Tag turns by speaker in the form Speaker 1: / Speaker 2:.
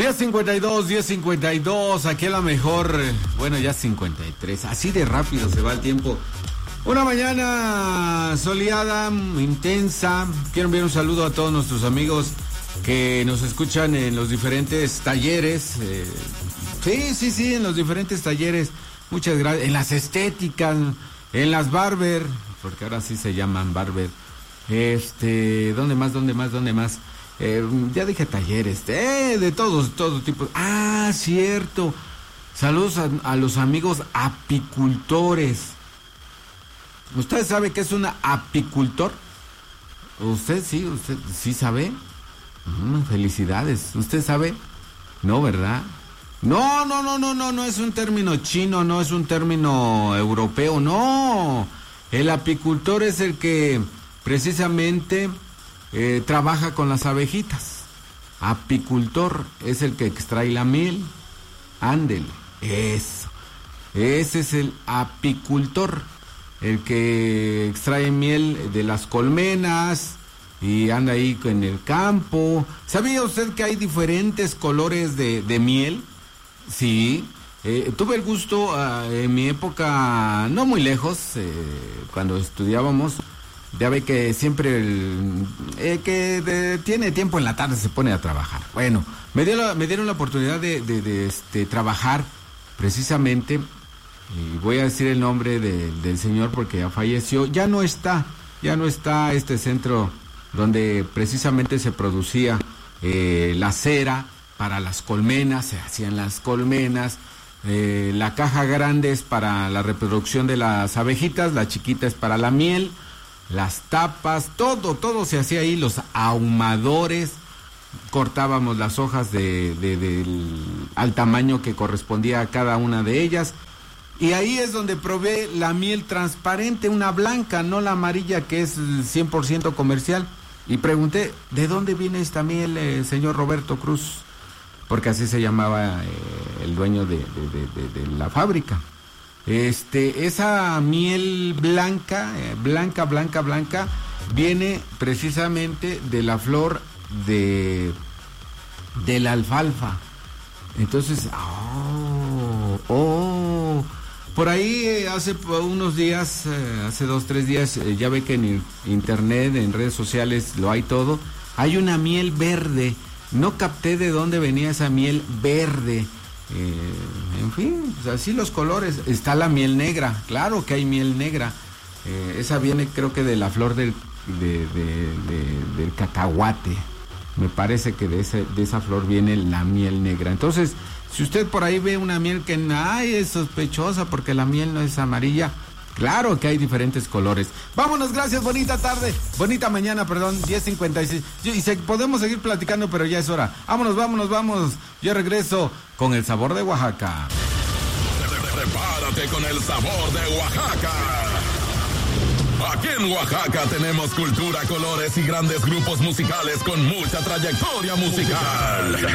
Speaker 1: 10:52, aquí a la mejor, bueno, ya 53, así de rápido se va el tiempo. Una mañana soleada, intensa. Quiero enviar un saludo a todos nuestros amigos que nos escuchan en los diferentes talleres. Sí, en los diferentes talleres. Muchas gracias. En las estéticas, en las barber, porque ahora sí se llaman barber. ¿Dónde más? Ya dije talleres, de todo tipo. Ah, cierto. Saludos a los amigos apicultores. ¿Usted sabe qué es un apicultor? ¿Usted sí sabe? Felicidades. ¿Usted sabe? No, ¿verdad? No es un término chino, no es un término europeo, no. El apicultor es el que precisamente trabaja con las abejitas. Apicultor es el que extrae la miel. Ándele, eso. Ese es el apicultor, el que extrae miel de las colmenas y anda ahí en el campo. ¿Sabía usted que hay diferentes colores de miel? Sí. Tuve el gusto en mi época, no muy lejos, cuando estudiábamos. Ya ve que siempre tiene tiempo en la tarde se pone a trabajar. Bueno, me dieron la oportunidad de trabajar precisamente, y voy a decir el nombre del señor porque ya falleció. Ya no está este centro donde precisamente se producía la cera para las colmenas, se hacían las colmenas. La caja grande es para la reproducción de las abejitas, la chiquita es para la miel. Las tapas, todo se hacía ahí, los ahumadores, cortábamos las hojas al tamaño que correspondía a cada una de ellas, y ahí es donde probé la miel transparente, una blanca, no la amarilla que es 100% comercial, y pregunté, ¿de dónde viene esta miel, señor Roberto Cruz? Porque así se llamaba el dueño de la fábrica. Esa miel blanca, viene precisamente de la flor de la alfalfa. Entonces, por ahí hace unos días, hace 2-3 días, ya ve que en internet, en redes sociales lo hay todo. Hay una miel verde. No capté de dónde venía esa miel verde. En fin, pues así los colores. Está la miel negra, claro que hay miel negra. Esa viene, creo que de la flor del cacahuate. Me parece que de esa flor viene la miel negra. Entonces, si usted por ahí ve una miel que es sospechosa porque la miel no es amarilla, claro que hay diferentes colores. Vámonos, gracias, bonita mañana, 10:56. Y podemos seguir platicando, pero ya es hora. Vámonos. Yo regreso con el sabor de Oaxaca.
Speaker 2: Prepárate con el sabor de Oaxaca. Aquí en Oaxaca tenemos cultura, colores y grandes grupos musicales con mucha trayectoria musical.